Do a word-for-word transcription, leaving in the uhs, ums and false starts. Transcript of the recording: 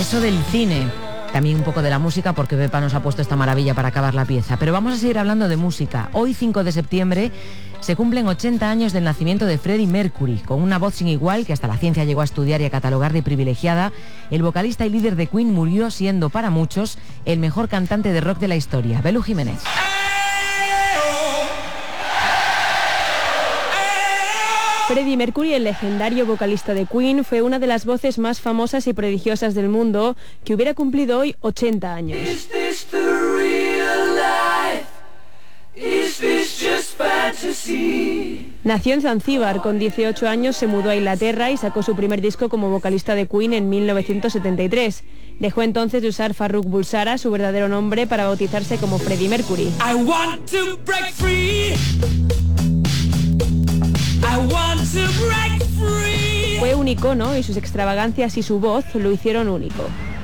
eso del cine. También un poco de la música, porque Pepa nos ha puesto esta maravilla para acabar la pieza. Pero vamos a seguir hablando de música. Hoy, cinco de septiembre, se cumplen ochenta años del nacimiento de Freddie Mercury. Con una voz sin igual, que hasta la ciencia llegó a estudiar y a catalogar de privilegiada, el vocalista y líder de Queen murió siendo, para muchos, el mejor cantante de rock de la historia. Belu Jiménez. Freddie Mercury, el legendario vocalista de Queen, fue una de las voces más famosas y prodigiosas del mundo, que hubiera cumplido hoy ochenta años. Nació en Zanzíbar, con dieciocho años se mudó a Inglaterra y sacó su primer disco como vocalista de Queen en mil novecientos setenta y tres. Dejó entonces de usar Farrukh Bulsara, su verdadero nombre, para bautizarse como Freddie Mercury. I want to break free. I want to break free. Fue un icono y sus extravagancias y su voz lo hicieron único.